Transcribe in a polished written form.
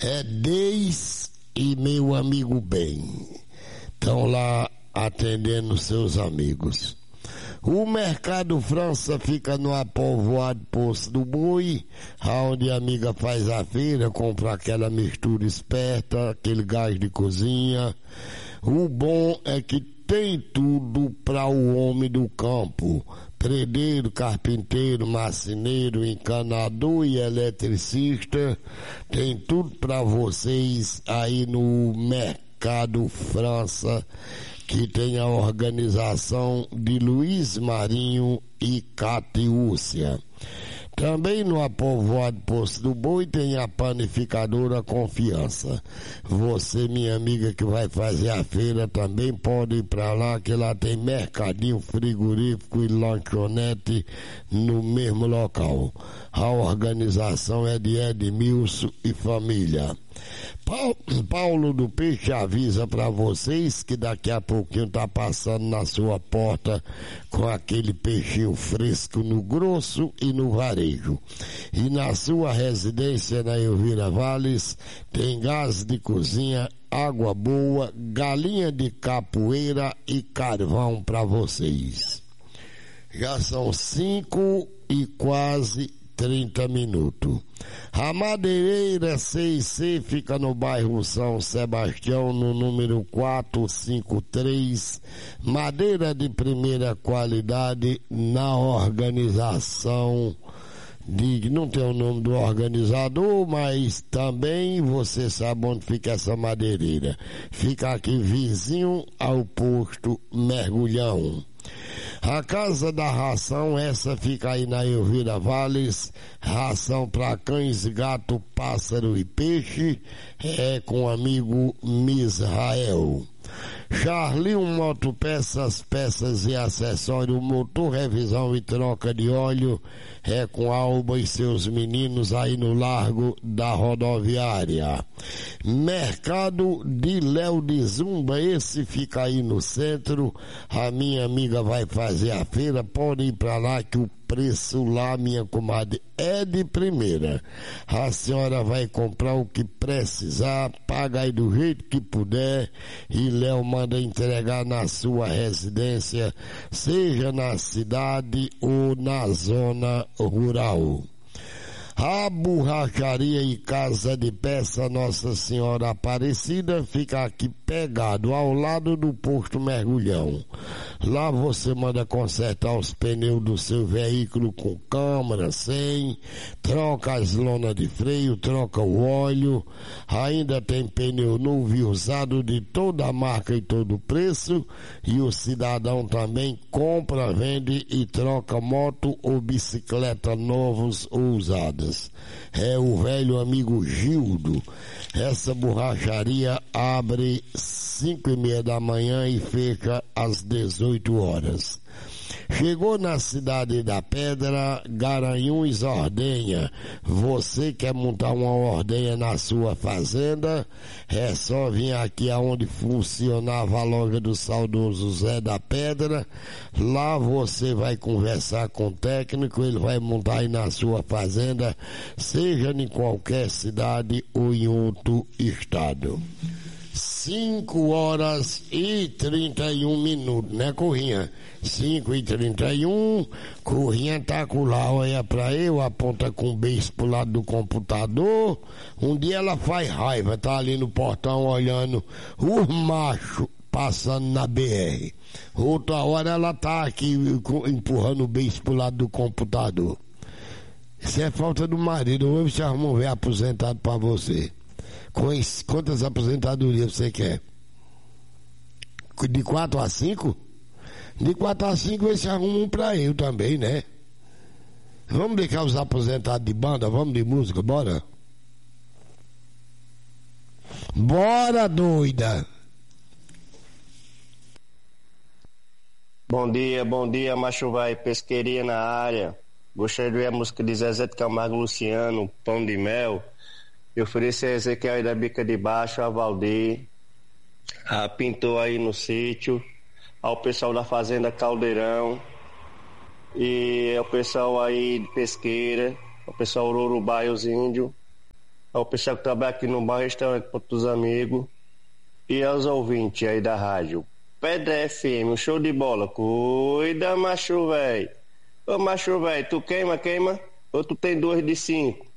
é Deis e meu amigo bem. Estão lá atendendo seus amigos. O Mercado França fica no povoado Poço do Boi, onde a amiga faz a feira, compra aquela mistura esperta, aquele gás de cozinha. O bom é que tem tudo para o homem do campo: predeiro, carpinteiro, marceneiro, encanador e eletricista. Tem tudo para vocês aí no Mercado França, que tem a organização de Luiz Marinho e Catiúcia. Também no povoado Poço do Boi tem a panificadora Confiança. Você, minha amiga, que vai fazer a feira, também pode ir para lá, que lá tem mercadinho, frigorífico e lanchonete no mesmo local. A organização é de Edmilson e família. Paulo do Peixe avisa para vocês que daqui a pouquinho tá passando na sua porta com aquele peixinho fresco no grosso e no varejo. E na sua residência na Elvira Valles tem gás de cozinha, água boa, galinha de capoeira e carvão para vocês. Já são 5 e quase 30 minutos. A Madeireira C&C fica no bairro São Sebastião, no número 453. Madeira de primeira qualidade na organização não tem o nome do organizador, mas também você sabe onde fica essa madeireira. Fica aqui vizinho ao posto Mergulhão. A Casa da Ração, essa fica aí na Elvira Valles, ração para cães, gato, pássaro e peixe, é com o amigo Misrael. Charlinho Motopeças, peças e acessórios, motor, revisão e troca de óleo, é com Alba e seus meninos aí no Largo da Rodoviária. Mercado de Léo de Zumba, esse fica aí no centro. A minha amiga vai fazer a feira, pode ir pra lá que o preço lá, minha comadre, é de primeira. A senhora vai comprar o que precisar, paga aí do jeito que puder e Léo manda entregar na sua residência, seja na cidade ou na zona rural. A borracharia e casa de peça Nossa Senhora Aparecida fica aqui pegado ao lado do posto Mergulhão. Lá você manda consertar os pneus do seu veículo com câmara, sem, troca as lonas de freio, troca o óleo, ainda tem pneu novo e usado de toda a marca e todo o preço, e o cidadão também compra, vende e troca moto ou bicicleta novos ou usadas. É o velho amigo Gildo. Essa borracharia abre 5:30 da manhã e fecha às 18 horas. Chegou na Cidade da Pedra, Garanhuns Ordenha. Você quer montar uma ordenha na sua fazenda? É só vir aqui aonde funcionava a loja do saudoso Zé da Pedra. Lá você vai conversar com o técnico, ele vai montar aí na sua fazenda, seja em qualquer cidade ou em outro estado. 5 horas e 31 minutos, né, Corrinha? 5:31, Corrinha tá com lá, olha pra eu, aponta com o beijo pro lado do computador. Um dia ela faz raiva, tá ali no portão olhando os machos passando na BR. Outra hora ela tá aqui empurrando o beijo pro lado do computador. Isso é falta do marido, hoje você arruma um velho aposentado pra você. Quantas aposentadorias você quer? De 4 a 5? De 4 a 5 você arruma um pra eu também, né? Vamos deixar os aposentados de banda, vamos de música, bora? Bora, doida! Bom dia, macho vai, pesqueirinha na área. Gostaria de ver a música de Zezé de Camargo Luciano, Pão de Mel. Eu ofereci a Ezequiel aí da Bica de Baixo, a Valdir, a Pintor aí no sítio, ao pessoal da Fazenda Caldeirão, e ao pessoal aí de Pesqueira, ao pessoal Urubá e os índios, ao pessoal que trabalha aqui no bar restaurante Ponto dos Amigos e aos ouvintes aí da rádio. Pedra FM, um show de bola. Cuida, macho velho. Ô macho velho, tu queima? Ou tu tem 2 de 5?